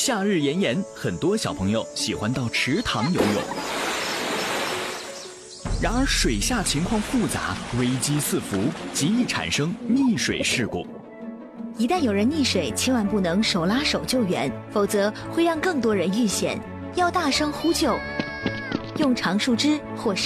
夏日炎炎，很多小朋友喜欢到池塘游泳。然而水下情况复杂，危机四伏，极易产生溺水事故。 一旦有人溺水，千万不能手拉手救援，否则会让更多人遇险。要大声呼救，用长树枝或